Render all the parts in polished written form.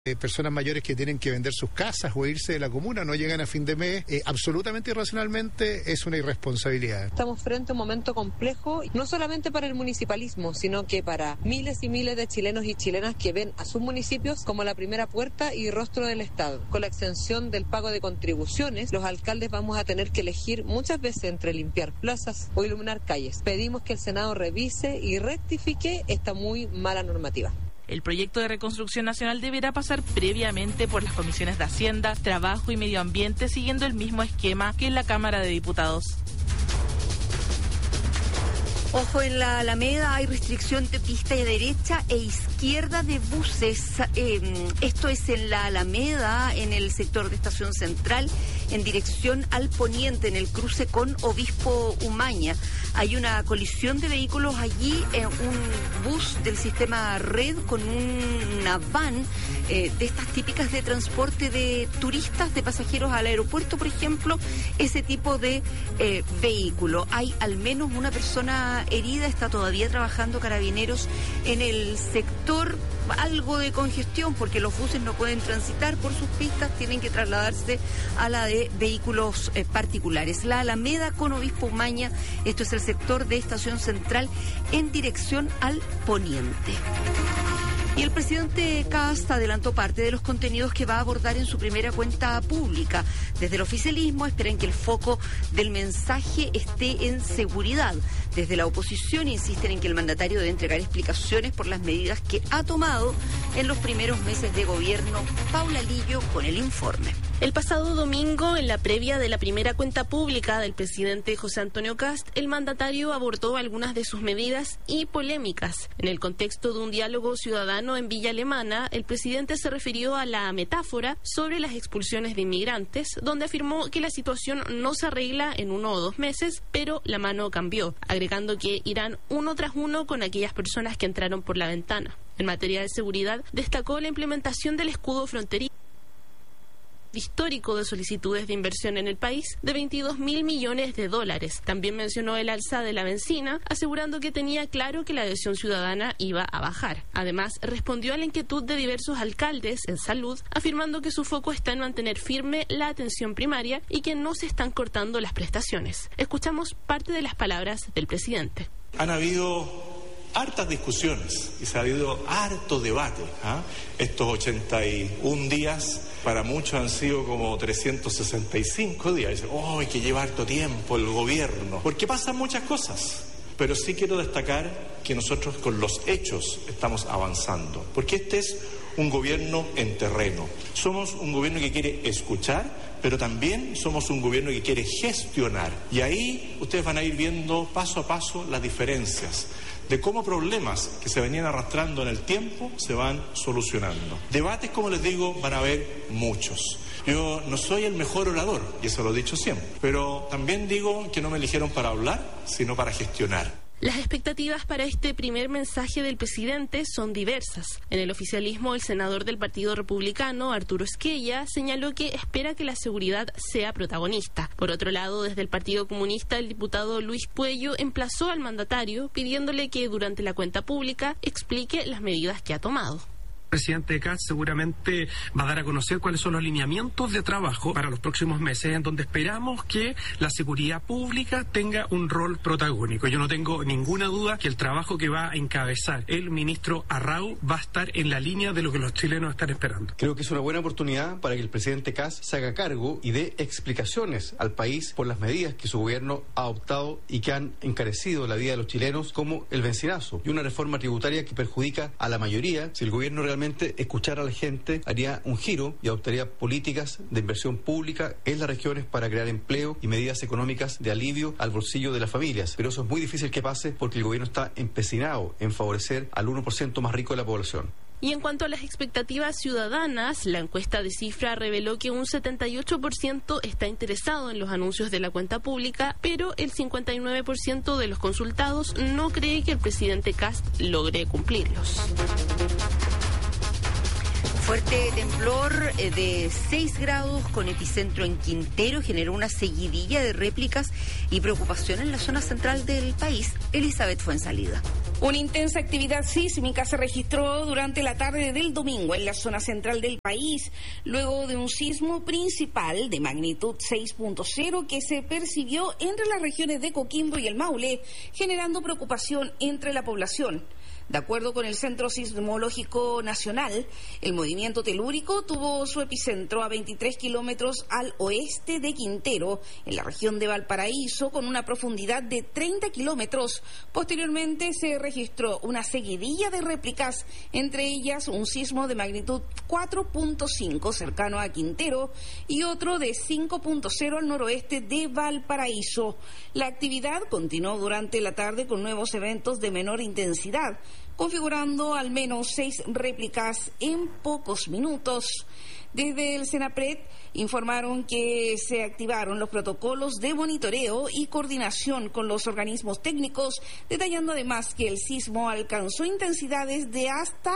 Personas mayores que tienen que vender sus casas o irse de la comuna, no llegan a fin de mes, absolutamente irracionalmente, es una irresponsabilidad. Estamos frente a un momento complejo, no solamente para el municipalismo, sino que para miles y miles de chilenos y chilenas que ven a sus municipios como la primera puerta y rostro del Estado. Con la exención del pago de contribuciones, los alcaldes vamos a tener que elegir muchas veces entre limpiar plazas o iluminar calles. Pedimos que el Senado revise y rectifique esta muy mala normativa. El proyecto de reconstrucción nacional deberá pasar previamente por las comisiones de Hacienda, Trabajo y Medio Ambiente, siguiendo el mismo esquema que en la Cámara de Diputados. Ojo, en la Alameda hay restricción de pista de derecha e izquierda de buses. Esto es en la Alameda, en el sector de Estación Central, en dirección al poniente, en el cruce con Obispo Umaña. Hay una colisión de vehículos allí, un bus del sistema Red con una van de estas típicas de transporte de turistas, de pasajeros al aeropuerto, por ejemplo, ese tipo de vehículo. Hay al menos una persona herida, está todavía trabajando Carabineros en el sector, algo de congestión porque los buses no pueden transitar por sus pistas, tienen que trasladarse a la de vehículos particulares. La Alameda con Obispo Umaña, esto es el sector de Estación Central en dirección al poniente. Y el presidente Kast adelantó parte de los contenidos que va a abordar en su primera cuenta pública. Desde el oficialismo esperan que el foco del mensaje esté en seguridad. Desde la oposición insisten en que el mandatario debe entregar explicaciones por las medidas que ha tomado en los primeros meses de gobierno. Paula Lillo con el informe. El pasado domingo, en la previa de la primera cuenta pública del presidente José Antonio Kast, el mandatario abordó algunas de sus medidas y polémicas. En el contexto de un diálogo ciudadano en Villa Alemana, el presidente se refirió a la metáfora sobre las expulsiones de inmigrantes, donde afirmó que la situación no se arregla en 1 o 2 meses, pero la mano cambió, agregando que irán uno tras uno con aquellas personas que entraron por la ventana. En materia de seguridad, destacó la implementación del escudo fronterizo histórico de solicitudes de inversión en el país de $22.000 millones. También mencionó el alza de la benzina, asegurando que tenía claro que la adhesión ciudadana iba a bajar. Además, respondió a la inquietud de diversos alcaldes en salud, afirmando que su foco está en mantener firme la atención primaria y que no se están cortando las prestaciones. Escuchamos parte de las palabras del presidente. Han habido hartas discusiones y se ha habido harto debate. Estos 81 días para muchos han sido como 365 días. Dicen, ¡ay, que lleva harto tiempo el gobierno! Porque pasan muchas cosas. Pero sí quiero destacar que nosotros con los hechos estamos avanzando. Porque este es un gobierno en terreno. Somos un gobierno que quiere escuchar, pero también somos un gobierno que quiere gestionar. Y ahí ustedes van a ir viendo paso a paso las diferencias de cómo problemas que se venían arrastrando en el tiempo se van solucionando. Debates, como les digo, van a haber muchos. Yo no soy el mejor orador, y eso lo he dicho siempre, pero también digo que no me eligieron para hablar, sino para gestionar. Las expectativas para este primer mensaje del presidente son diversas. En el oficialismo, el senador del Partido Republicano, Arturo Esquella, señaló que espera que la seguridad sea protagonista. Por otro lado, desde el Partido Comunista, el diputado Luis Puello emplazó al mandatario pidiéndole que durante la cuenta pública explique las medidas que ha tomado. El presidente Kast seguramente va a dar a conocer cuáles son los lineamientos de trabajo para los próximos meses, en donde esperamos que la seguridad pública tenga un rol protagónico. Yo no tengo ninguna duda que el trabajo que va a encabezar el ministro Arrau va a estar en la línea de lo que los chilenos están esperando. Creo que es una buena oportunidad para que el presidente Kast se haga cargo y dé explicaciones al país por las medidas que su gobierno ha adoptado y que han encarecido la vida de los chilenos, como el bencinazo y una reforma tributaria que perjudica a la mayoría. Si el gobierno realmente escuchara a la gente, haría un giro y adoptaría políticas de inversión pública en las regiones para crear empleo y medidas económicas de alivio al bolsillo de las familias. Pero eso es muy difícil que pase porque el gobierno está empecinado en favorecer al 1% más rico de la población. Y en cuanto a las expectativas ciudadanas, la encuesta de Cifra reveló que un 78% está interesado en los anuncios de la cuenta pública, pero el 59% de los consultados no cree que el presidente Kast logre cumplirlos. Fuerte temblor de 6 grados con epicentro en Quintero generó una seguidilla de réplicas y preocupación en la zona central del país. Elizabeth Fuenzalida. Una intensa actividad sísmica se registró durante la tarde del domingo en la zona central del país, luego de un sismo principal de magnitud 6.0 que se percibió entre las regiones de Coquimbo y el Maule, generando preocupación entre la población. De acuerdo con el Centro Sismológico Nacional, el movimiento telúrico tuvo su epicentro a 23 kilómetros al oeste de Quintero, en la región de Valparaíso, con una profundidad de 30 kilómetros. Posteriormente se registró una seguidilla de réplicas, entre ellas un sismo de magnitud 4.5 cercano a Quintero y otro de 5.0 al noroeste de Valparaíso. La actividad continuó durante la tarde con nuevos eventos de menor intensidad, configurando al menos 6 réplicas en pocos minutos. Desde el Senapred informaron que se activaron los protocolos de monitoreo y coordinación con los organismos técnicos, detallando además que el sismo alcanzó intensidades de hasta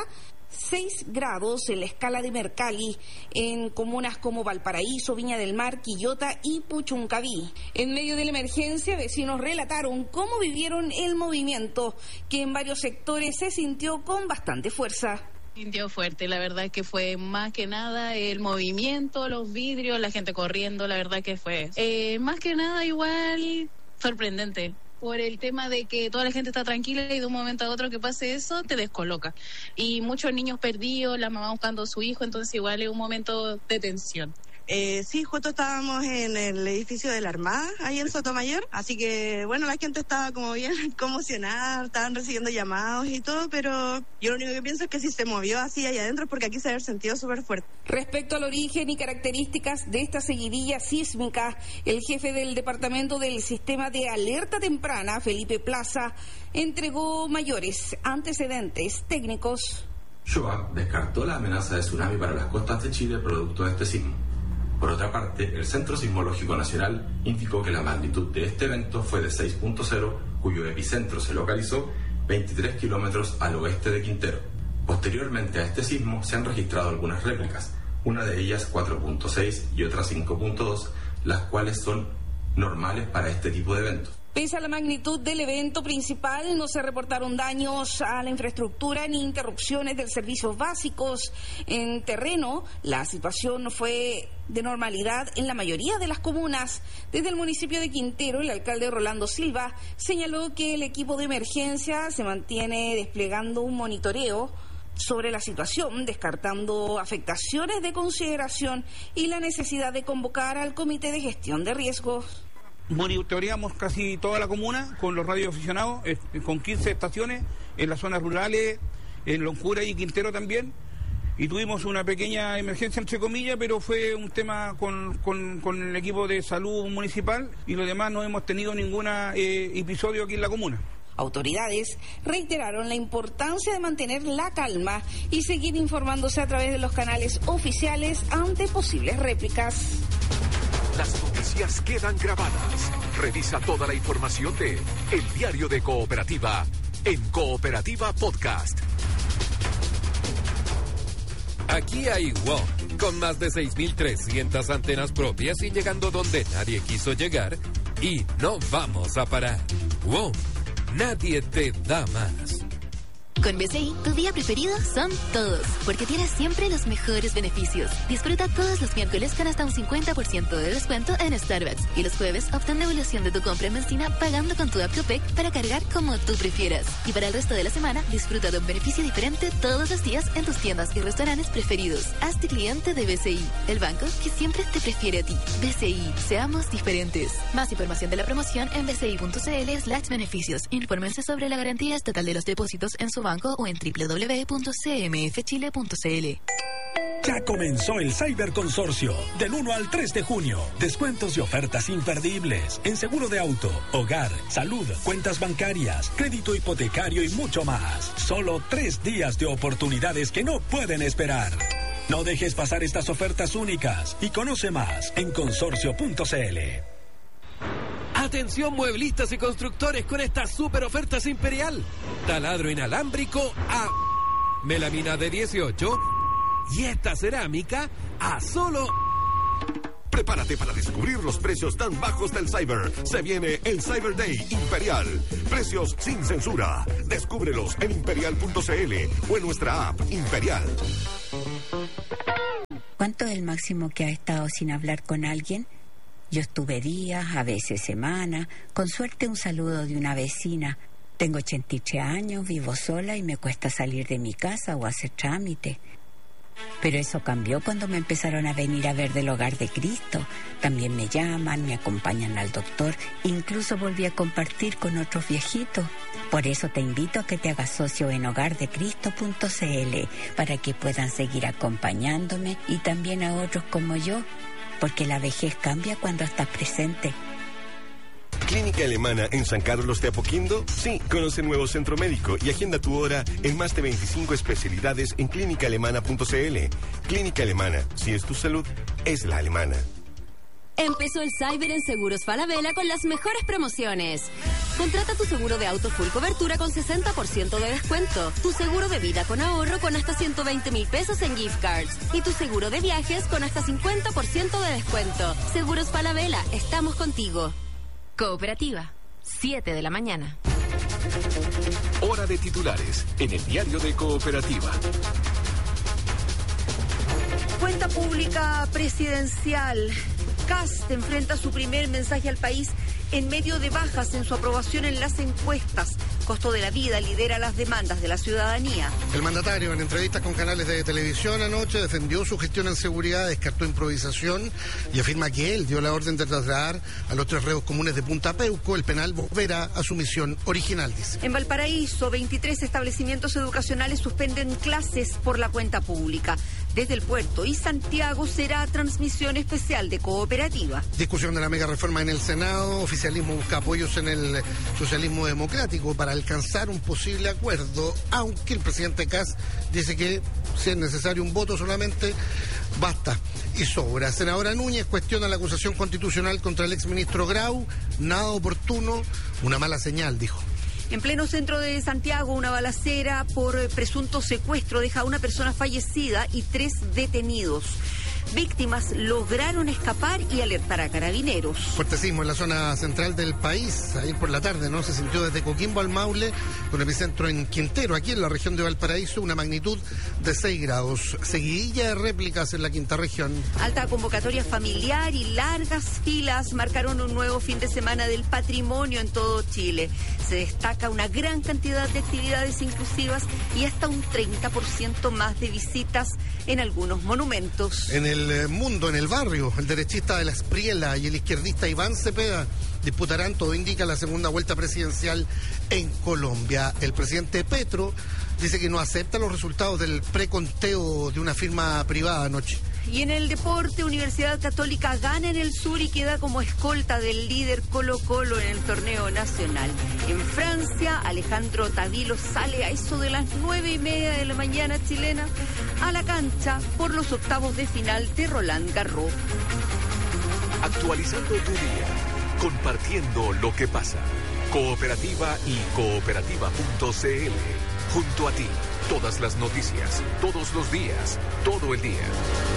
6 grados en la escala de Mercalli en comunas como Valparaíso, Viña del Mar, Quillota y Puchuncaví. En medio de la emergencia, vecinos relataron cómo vivieron el movimiento, que en varios sectores se sintió con bastante fuerza. Sintió fuerte, la verdad que fue más que nada el movimiento, los vidrios, la gente corriendo, la verdad que fue más que nada igual sorprendente. Por el tema de que toda la gente está tranquila y de un momento a otro que pase eso te descoloca. Y muchos niños perdidos, la mamá buscando a su hijo, entonces igual es un momento de tensión. Sí, justo estábamos en el edificio de la Armada, ahí en Sotomayor, así que bueno, la gente estaba como bien conmocionada, estaban recibiendo llamados y todo, pero yo lo único que pienso es que si se movió así allá adentro porque aquí se había sentido súper fuerte. Respecto al origen y características de esta seguidilla sísmica, el jefe del Departamento del Sistema de Alerta Temprana, Felipe Plaza, entregó mayores antecedentes técnicos. SHOA descartó la amenaza de tsunami para las costas de Chile producto de este sismo. Por otra parte, el Centro Sismológico Nacional indicó que la magnitud de este evento fue de 6.0, cuyo epicentro se localizó 23 kilómetros al oeste de Quintero. Posteriormente a este sismo se han registrado algunas réplicas, una de ellas 4.6 y otra 5.2, las cuales son normales para este tipo de eventos. Pese a la magnitud del evento principal, no se reportaron daños a la infraestructura ni interrupciones de servicios básicos. En terreno, la situación fue de normalidad en la mayoría de las comunas. Desde el municipio de Quintero, el alcalde Rolando Silva señaló que el equipo de emergencia se mantiene desplegando un monitoreo sobre la situación, descartando afectaciones de consideración y la necesidad de convocar al Comité de Gestión de Riesgos. Monitoreamos casi toda la comuna con los radioaficionados, con 15 estaciones en las zonas rurales, en Loncura y Quintero también, y tuvimos una pequeña emergencia entre comillas, pero fue un tema con el equipo de salud municipal, y lo demás no hemos tenido ningún episodio aquí en la comuna. Autoridades reiteraron la importancia de mantener la calma y seguir informándose a través de los canales oficiales ante posibles réplicas. Las noticias quedan grabadas. Revisa toda la información de El Diario de Cooperativa en Cooperativa Podcast. Aquí hay WOM, con más de 6.300 antenas propias y llegando donde nadie quiso llegar, y no vamos a parar. WOM, nadie te da más. Con BCI, tu día preferido son todos, porque tienes siempre los mejores beneficios. Disfruta todos los miércoles con hasta un 50% de descuento en Starbucks. Y los jueves, obtén devolución de tu compra en benzina pagando con tu app Copec para cargar como tú prefieras. Y para el resto de la semana, disfruta de un beneficio diferente todos los días en tus tiendas y restaurantes preferidos. Hazte cliente de BCI, el banco que siempre te prefiere a ti. BCI, seamos diferentes. Más información de la promoción en bci.cl/beneficios. Infórmense sobre la garantía estatal de los depósitos en su banco o en www.cmfchile.cl. Ya comenzó el Cyberconsorcio, del 1 al 3 de junio. Descuentos y ofertas imperdibles en seguro de auto, hogar, salud, cuentas bancarias, crédito hipotecario y mucho más. Solo 3 días de oportunidades que no pueden esperar. No dejes pasar estas ofertas únicas y conoce más en consorcio.cl. Atención mueblistas y constructores con estas super ofertas imperial. Taladro inalámbrico a melamina de 18 y esta cerámica a solo Prepárate para descubrir los precios tan bajos del Cyber. Se viene el Cyber Day Imperial. Precios sin censura. Descúbrelos en imperial.cl o en nuestra app Imperial. ¿Cuánto es el máximo que ha estado sin hablar con alguien? Yo estuve días, a veces semanas, con suerte un saludo de una vecina. Tengo 83 años, vivo sola y me cuesta salir de mi casa o hacer trámite. Pero eso cambió cuando me empezaron a venir a ver del Hogar de Cristo. También me llaman, me acompañan al doctor, incluso volví a compartir con otros viejitos. Por eso te invito a que te hagas socio en hogardecristo.cl para que puedan seguir acompañándome y también a otros como yo, porque la vejez cambia cuando estás presente. ¿Clínica Alemana en San Carlos de Apoquindo? Sí, conoce el nuevo centro médico y agenda tu hora en más de 25 especialidades en clínicaalemana.cl. Clínica Alemana, si es tu salud, es la alemana. Empezó el Cyber en Seguros Falabella con las mejores promociones. Contrata tu seguro de auto full cobertura con 60% de descuento. Tu seguro de vida con ahorro con hasta 120,000 pesos en gift cards. Y tu seguro de viajes con hasta 50% de descuento. Seguros Falabella, estamos contigo. Cooperativa, 7 de la mañana. Hora de titulares en el diario de Cooperativa. Cuenta pública presidencial. Kast enfrenta su primer mensaje al país en medio de bajas en su aprobación en las encuestas. Costo de la vida lidera las demandas de la ciudadanía. El mandatario, en entrevistas con canales de televisión anoche, defendió su gestión en seguridad, descartó improvisación y afirma que él dio la orden de trasladar a los 3 reos comunes de Punta Peuco. El penal volverá a su misión original, dice. En Valparaíso, 23 establecimientos educacionales suspenden clases por la cuenta pública. Desde el puerto y Santiago será transmisión especial de Cooperativa. Discusión de la mega reforma en el Senado. Oficialismo busca apoyos en el socialismo democrático para alcanzar un posible acuerdo, aunque el presidente Kast dice que si es necesario un voto solamente, basta y sobra. Senadora Núñez cuestiona la acusación constitucional contra el exministro Grau. Nada oportuno, una mala señal, dijo. En pleno centro de Santiago, una balacera por presunto secuestro deja a una persona fallecida y 3 detenidos. Víctimas lograron escapar y alertar a carabineros. Fuerte sismo en la zona central del país. Ayer por la tarde, ¿no? Se sintió desde Coquimbo al Maule, con epicentro en Quintero, aquí en la región de Valparaíso, una magnitud de 6 grados. Seguidilla de réplicas en la quinta región. Alta convocatoria familiar y largas filas marcaron un nuevo fin de semana del patrimonio en todo Chile. Se destaca una gran cantidad de actividades inclusivas y hasta un 30% más de visitas en algunos monumentos. En el mundo, en el barrio, el derechista de la Espriela y el izquierdista Iván Cepeda disputarán, todo indica, la segunda vuelta presidencial en Colombia. El presidente Petro dice que no acepta los resultados del preconteo de una firma privada anoche. Y en el deporte, Universidad Católica gana en el sur y queda como escolta del líder Colo-Colo en el torneo nacional. En Francia, Alejandro Tavilo sale a eso de las 9:30 de la mañana chilena a la cancha por los octavos de final de Roland Garros. Actualizando tu día, compartiendo lo que pasa. Cooperativa y cooperativa.cl. Junto a ti, todas las noticias, todos los días, todo el día.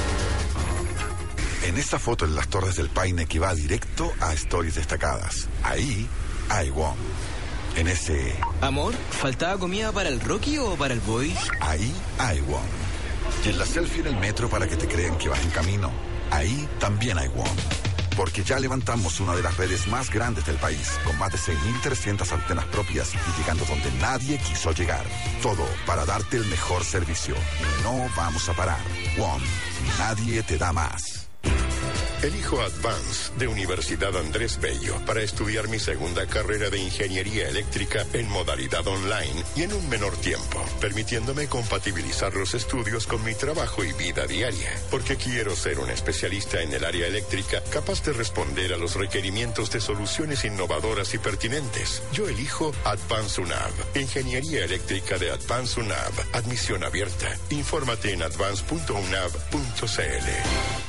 En esta foto en las Torres del Paine que va directo a Stories Destacadas. Ahí hay WOM. En ese... Amor, ¿faltaba comida para el Rocky o para el Boy? Ahí hay WOM. Y en la selfie en el metro para que te crean que vas en camino. Ahí también hay WOM. Porque ya levantamos una de las redes más grandes del país, con más de 6.300 antenas propias y llegando donde nadie quiso llegar. Todo para darte el mejor servicio. Y no vamos a parar. WOM. Nadie te da más. Elijo Advance de Universidad Andrés Bello para estudiar mi segunda carrera de ingeniería eléctrica en modalidad online y en un menor tiempo, permitiéndome compatibilizar los estudios con mi trabajo y vida diaria, porque quiero ser un especialista en el área eléctrica capaz de responder a los requerimientos de soluciones innovadoras y pertinentes. Yo elijo Advance UNAV, ingeniería eléctrica de Advance UNAV, admisión abierta. Infórmate en advance.unav.cl.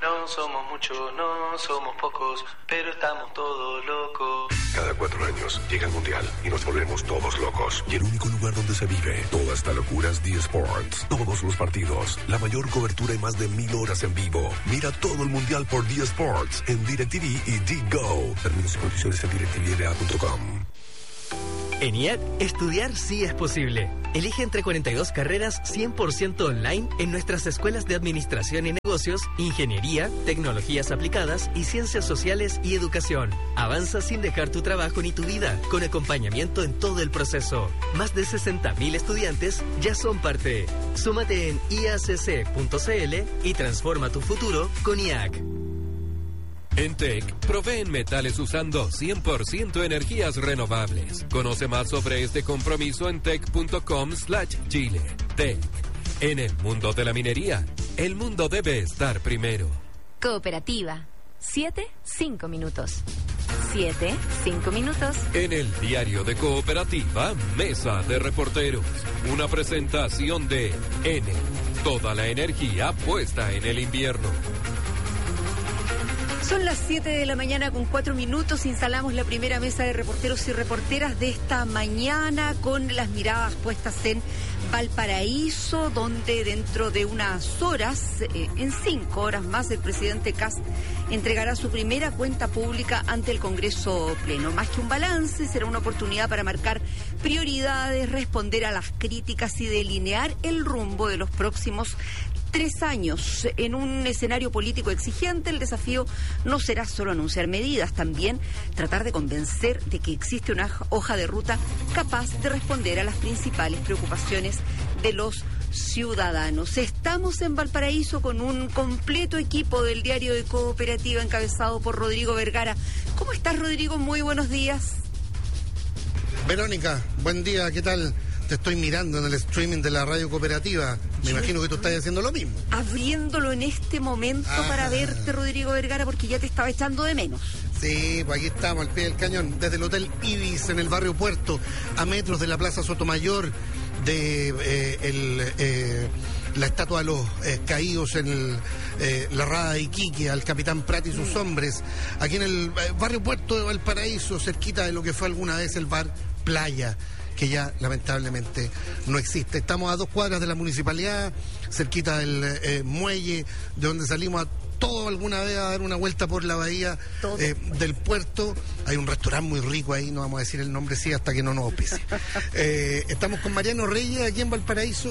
No somos muchos, no somos pocos, pero estamos todos locos. Cada 4 años llega el Mundial y nos volvemos todos locos. Y el único lugar donde se vive toda esta locura es D-Sports. Todos los partidos, la mayor cobertura y más de 1000 horas en vivo. Mira todo el Mundial por D-Sports en DirecTV y D-Go. Términos y condiciones en directvla.com. En IAC, estudiar sí es posible. Elige entre 42 carreras 100% online en nuestras escuelas de Administración y Negocios, Ingeniería, Tecnologías Aplicadas y Ciencias Sociales y Educación. Avanza sin dejar tu trabajo ni tu vida, con acompañamiento en todo el proceso. Más de 60.000 estudiantes ya son parte. Súmate en iacc.cl y transforma tu futuro con IAC. En TEC, proveen metales usando 100% energías renovables. Conoce más sobre este compromiso en tec.com/Chile. TEC. En el mundo de la minería, el mundo debe estar primero. Cooperativa. 7-5 minutos. 7-5 minutos. En el diario de Cooperativa, Mesa de Reporteros. Una presentación de Enel. Toda la energía puesta en el invierno. Son las 7 de la mañana con 4 minutos. Instalamos la primera mesa de reporteros y reporteras de esta mañana con las miradas puestas en Valparaíso, donde dentro de unas horas, en 5 horas más, el presidente Kast entregará su primera cuenta pública ante el Congreso Pleno. Más que un balance, será una oportunidad para marcar prioridades, responder a las críticas y delinear el rumbo de los próximos 3 años. En un escenario político exigente, el desafío no será solo anunciar medidas, también tratar de convencer de que existe una hoja de ruta capaz de responder a las principales preocupaciones de los ciudadanos. Estamos en Valparaíso con un completo equipo del diario de Cooperativa encabezado por Rodrigo Vergara. ¿Cómo estás, Rodrigo? Muy buenos días. Verónica, buen día, ¿qué tal? Te estoy mirando en el streaming de la radio Cooperativa. Me imagino que tú estás haciendo lo mismo. Abriéndolo en este momento para verte, Rodrigo Vergara, porque ya te estaba echando de menos. Sí, pues aquí estamos, al pie del cañón, desde el Hotel Ibis, en el barrio Puerto, a metros de la Plaza Sotomayor, de la estatua de los caídos en la Rada de Iquique, al Capitán Prat y sus hombres, aquí en el barrio Puerto de Valparaíso, cerquita de lo que fue alguna vez el bar Playa, que ya lamentablemente no existe. Estamos a 2 cuadras de la municipalidad, cerquita del muelle, de donde salimos a todo alguna vez a dar una vuelta por la bahía del puerto. Hay un restaurante muy rico ahí, no vamos a decir el nombre sí hasta que no nos auspicie. Estamos con Mariano Reyes aquí en Valparaíso.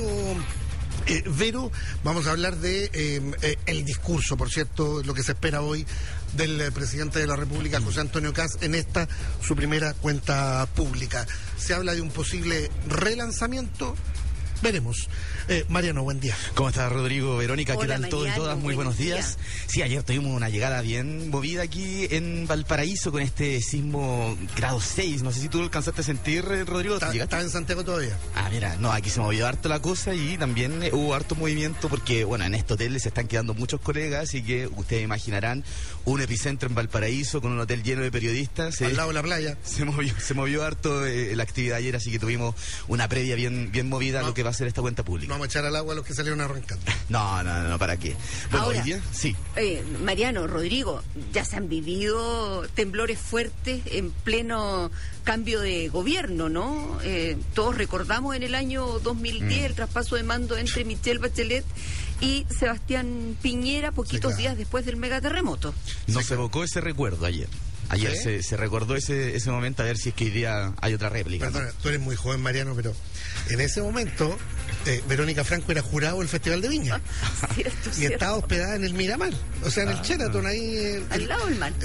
Vero, vamos a hablar de el discurso, por cierto, lo que se espera hoy del presidente de la República, José Antonio Kast, en esta, su primera cuenta pública. Se habla de un posible relanzamiento. Veremos. Mariano, buen día. ¿Cómo estás, Rodrigo? Verónica, hola, ¿qué tal todos y todas? Muy buenos días. Sí, ayer tuvimos una llegada bien movida aquí en Valparaíso con este sismo grado 6. No sé si tú lo alcanzaste a sentir, Rodrigo. ¿Estás en Santiago todavía? Ah, mira, no, aquí se movió harto la cosa y también hubo harto movimiento porque, bueno, en este hotel se están quedando muchos colegas, así que ustedes imaginarán un epicentro en Valparaíso con un hotel lleno de periodistas. Al lado de la playa. Se movió harto la actividad ayer, así que tuvimos una previa bien movida a lo que va a ser esta cuenta pública. No vamos a echar al agua a los que salieron arrancando. No, ¿para qué? Bueno, ahora, hoy día, sí. Mariano, Rodrigo, ya se han vivido temblores fuertes en pleno cambio de gobierno, ¿no? Todos recordamos en el año 2010 el traspaso de mando entre Michelle Bachelet y Sebastián Piñera, poquitos días después del megaterremoto. Nos evocó ese recuerdo ayer. Ayer se recordó ese momento, a ver si es que hoy día hay otra réplica. Perdona, tú eres muy joven, Mariano, pero en ese momento Verónica Franco era jurado del Festival de Viña. Cierto, y estaba hospedada en el Miramar, o sea, en el Sheraton, ahí... al lado del mar.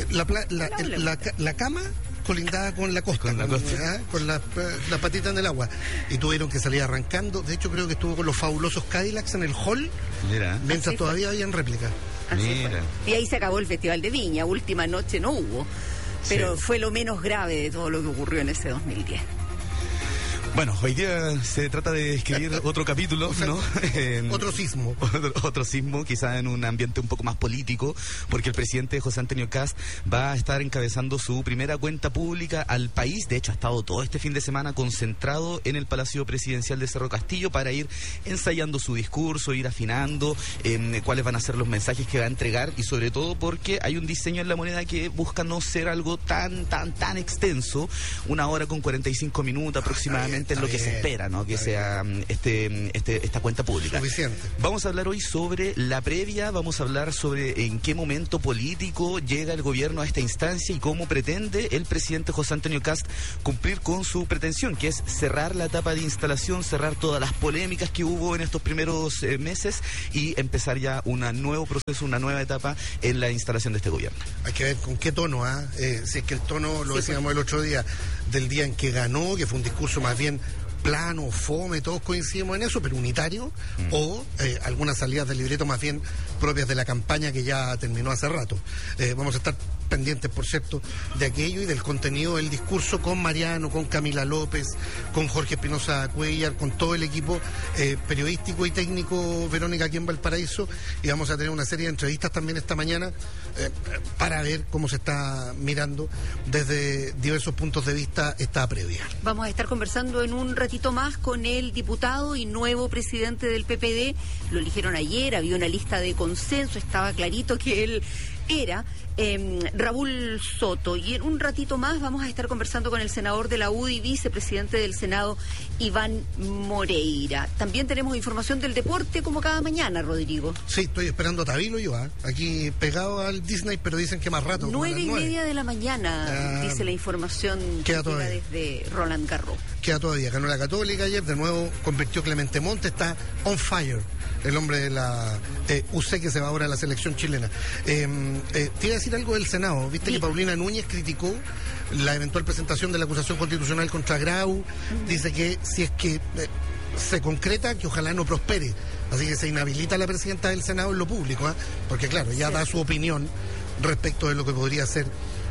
La cama colindada con la costa, con la patita en el agua. Y tuvieron que salir arrancando. De hecho, creo que estuvo con los fabulosos Cadillacs en el hall, mientras todavía habían réplica. Y ahí se acabó el Festival de Viña. Última noche no hubo, pero fue lo menos grave de todo lo que ocurrió en ese 2010. Bueno, hoy día se trata de escribir otro capítulo, ¿no? Otro sismo. Otro sismo, quizá en un ambiente un poco más político, porque el presidente José Antonio Kast va a estar encabezando su primera cuenta pública al país. De hecho, ha estado todo este fin de semana concentrado en el Palacio Presidencial de Cerro Castillo para ir ensayando su discurso, ir afinando cuáles van a ser los mensajes que va a entregar, y sobre todo porque hay un diseño en la moneda que busca no ser algo tan extenso, 1 hora con 45 minutos aproximadamente es lo que se espera, ¿no? Que sea esta cuenta pública. Suficiente. Vamos a hablar hoy sobre la previa, vamos a hablar sobre en qué momento político llega el gobierno a esta instancia y cómo pretende el presidente José Antonio Kast cumplir con su pretensión, que es cerrar la etapa de instalación, cerrar todas las polémicas que hubo en estos primeros meses y empezar ya un nuevo proceso, una nueva etapa en la instalación de este gobierno. Hay que ver con qué tono, si es que el tono, lo decíamos el otro día, del día en que ganó, que fue un discurso más bien plano, fome, todos coincidimos en eso, pero unitario, o algunas salidas del libreto más bien propias de la campaña que ya terminó hace rato. Vamos a estar pendientes, por cierto, de aquello y del contenido del discurso con Mariano, con Camila López, con Jorge Espinosa Cuellar, con todo el equipo periodístico y técnico, Verónica, aquí en Valparaíso, y vamos a tener una serie de entrevistas también esta mañana para ver cómo se está mirando desde diversos puntos de vista esta previa. Vamos a estar conversando en un ratito más con el diputado y nuevo presidente del PPD. Lo eligieron ayer, había una lista de consenso, estaba clarito que él era Raúl Soto, y en un ratito más vamos a estar conversando con el senador de la UDI, vicepresidente del Senado, Iván Moreira. También tenemos información del deporte como cada mañana, Rodrigo. Sí, estoy esperando a Tabilo yo, aquí pegado al Disney, pero dicen que más rato. 9:30 de la mañana, dice la información que llega desde Roland Garros. Queda todavía, ganó la Católica ayer, de nuevo convirtió Clemente Monte, está on fire el hombre de la UC que se va ahora a la selección chilena. Te iba a decir algo del Senado. Viste que Paulina Núñez criticó la eventual presentación de la acusación constitucional contra Grau. Dice que si es que se concreta, que ojalá no prospere. Así que se inhabilita a la presidenta del Senado en lo público, porque claro, ya da su opinión respecto de lo que podría ser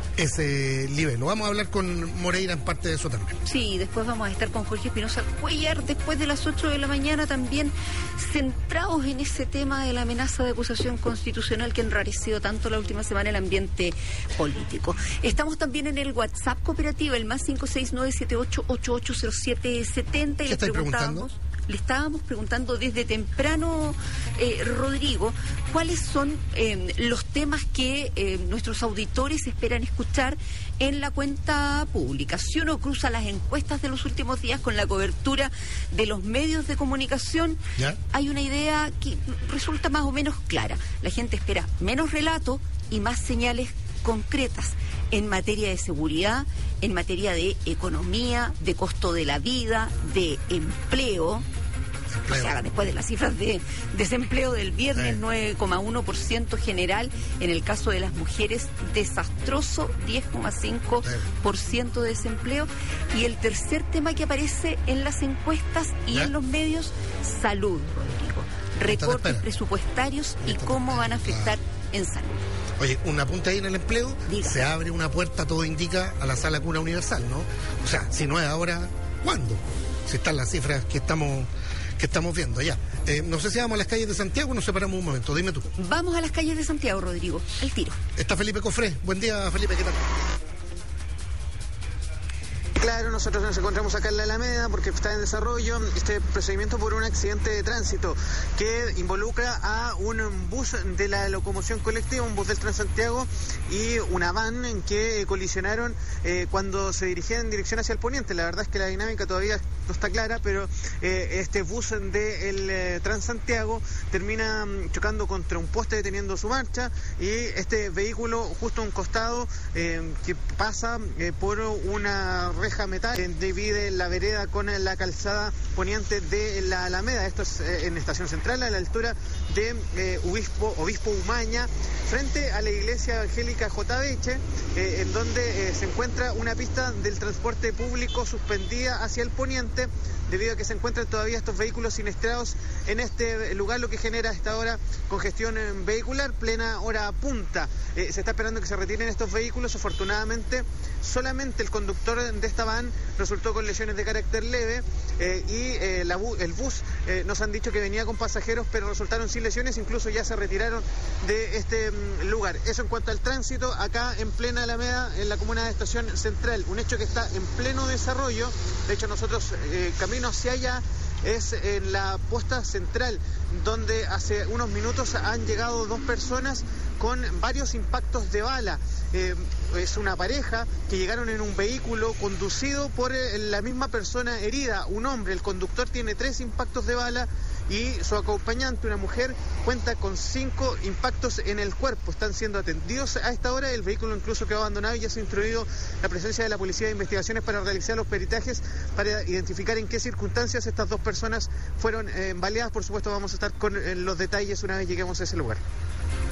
ese nivel. Lo vamos a hablar con Moreira en parte de eso también. Sí, después vamos a estar con Jorge Espinosa Cuellar después de las 8 de la mañana, también centrados en ese tema de la amenaza de acusación constitucional que ha enrarecido tanto la última semana el ambiente político. Estamos también en el WhatsApp cooperativo, el más 569-7888-0770, y les preguntábamos. Le estábamos preguntando desde temprano, Rodrigo, cuáles son los temas que nuestros auditores esperan escuchar en la cuenta pública. Si uno cruza las encuestas de los últimos días con la cobertura de los medios de comunicación, ¿ya? Hay una idea que resulta más o menos clara. La gente espera menos relato y más señales concretas en materia de seguridad, en materia de economía, de costo de la vida, de empleo. O sea, después de las cifras de desempleo del viernes, 9,1% general. En el caso de las mujeres, desastroso, 10,5% de desempleo. Y el tercer tema que aparece en las encuestas y en los medios, salud, Rodrigo. Recortes presupuestarios y cómo van a afectar en salud. Oye, un apunte ahí en el empleo. Se abre una puerta, todo indica, a la sala cuna universal, ¿no? O sea, si no es ahora, ¿cuándo? Si están las cifras que estamos viendo ya. No sé si vamos a las calles de Santiago o nos separamos un momento. Dime tú. Vamos a las calles de Santiago, Rodrigo. Al tiro. Está Felipe Cofré. Buen día, Felipe. ¿Qué tal? Claro, nosotros nos encontramos acá en la Alameda porque está en desarrollo este procedimiento por un accidente de tránsito que involucra a un bus de la locomoción colectiva, un bus del Transantiago y una van en que colisionaron cuando se dirigían en dirección hacia el poniente. La verdad es que la dinámica todavía no está clara, pero este bus del Transantiago termina chocando contra un poste deteniendo su marcha, y este vehículo justo a un costado que pasa por una reja metal divide la vereda con la calzada poniente de la Alameda. Esto es en Estación Central, a la altura de Obispo Umaña, frente a la iglesia evangélica J.Beche, en donde se encuentra una pista del transporte público suspendida hacia el poniente, justamente debido a que se encuentran todavía estos vehículos siniestrados en este lugar, lo que genera a esta hora congestión vehicular, plena hora punta. Se está esperando que se retiren estos vehículos. Afortunadamente, solamente el conductor de esta van resultó con lesiones de carácter leve y el bus nos han dicho que venía con pasajeros, pero resultaron sin lesiones, incluso ya se retiraron de este lugar. Eso en cuanto al tránsito acá en plena Alameda, en la comuna de Estación Central, un hecho que está en pleno desarrollo. De hecho, nosotros camino hacia allá es en la posta central, donde hace unos minutos han llegado 2 personas con varios impactos de bala. Es una pareja que llegaron en un vehículo conducido por la misma persona herida, un hombre. El conductor tiene 3 impactos de bala y su acompañante, una mujer, cuenta con 5 impactos en el cuerpo. Están siendo atendidos a esta hora. El vehículo incluso quedó abandonado y ya se ha instruido la presencia de la Policía de Investigaciones para realizar los peritajes, para identificar en qué circunstancias estas 2 personas fueron baleadas. Por supuesto, vamos a estar con los detalles una vez lleguemos a ese lugar.